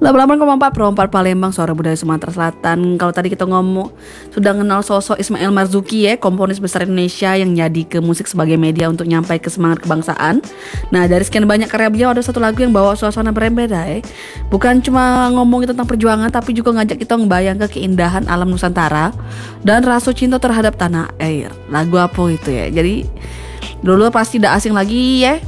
88,4 Palembang, suara budaya Sumatera Selatan. Kalau tadi kita ngomong sudah kenal sosok Ismail Marzuki ya, komponis besar Indonesia yang jadi ke musik sebagai media untuk nyampai ke semangat kebangsaan. Nah, dari sekian banyak karya beliau ada satu lagu yang bawa suasana berbeda ya. Bukan cuma ngomongin tentang perjuangan, tapi juga ngajak kita ngebayang ke keindahan alam Nusantara dan rasa cinta terhadap tanah air. Lagu apa itu ya? Jadi dulu pasti tidak asing lagi ya,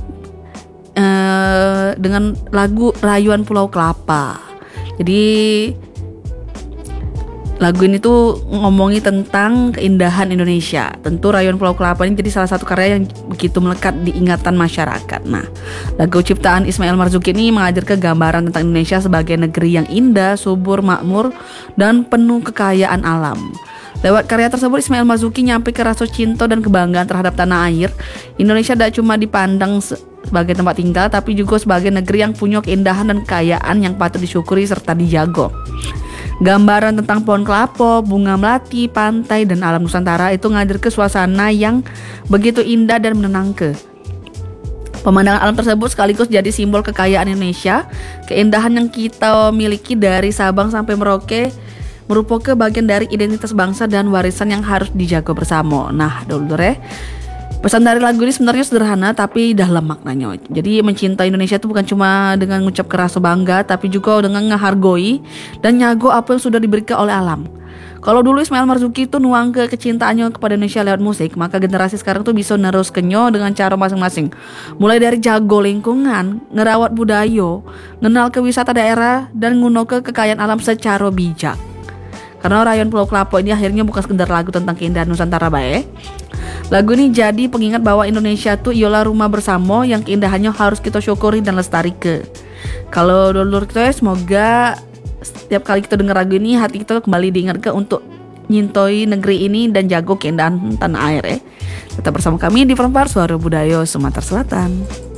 dengan lagu Rayuan Pulau Kelapa. Jadi lagu ini tuh ngomongin tentang keindahan Indonesia. Tentu Rayuan Pulau Kelapa ini jadi salah satu karya yang begitu melekat di ingatan masyarakat. Nah, lagu ciptaan Ismail Marzuki ini menghadirkan gambaran tentang Indonesia sebagai negeri yang indah, subur, makmur, dan penuh kekayaan alam. Lewat karya tersebut, Ismail Marzuki nyampe ke rasa cinta dan kebanggaan terhadap tanah air. Indonesia tidak cuma dipandang sebagai tempat tinggal, tapi juga sebagai negeri yang punya keindahan dan kekayaan yang patut disyukuri serta dijaga. Gambaran tentang pohon kelapa, bunga melati, pantai, dan alam Nusantara itu ngadir ke suasana yang begitu indah dan menenangkan. Pemandangan alam tersebut sekaligus jadi simbol kekayaan Indonesia. Keindahan yang kita miliki dari Sabang sampai Merauke merupakan bagian dari identitas bangsa dan warisan yang harus dijaga bersama. Nah, dulu pesan dari lagu ini sebenarnya sederhana tapi dalam maknanya. Jadi mencintai Indonesia itu bukan cuma dengan mengucap rasa bangga, tapi juga dengan menghargai dan nyago apa yang sudah diberikan oleh alam. Kalau dulu Ismail Marzuki itu nuang kecintaannya kepada Indonesia lewat musik, maka generasi sekarang tuh bisa nerus kenyo dengan cara masing-masing. Mulai dari jago lingkungan, ngerawat budaya, ngenal ke wisata daerah, dan nguno ke kekayaan alam secara bijak. Karena Rayuan Pulau Kelapa ini akhirnya bukan sekedar lagu tentang keindahan Nusantara bae. Lagu ini jadi pengingat bahwa Indonesia tuh ialah rumah bersama yang keindahannya harus kita syukuri dan lestarikan. Kalau dulur kita ya, semoga setiap kali kita dengar lagu ini hati kita kembali diingatkan untuk nyintoi negeri ini dan jago keindahan tanah air ya. Tetap bersama kami di Perempat Suara Budaya Sumatera Selatan.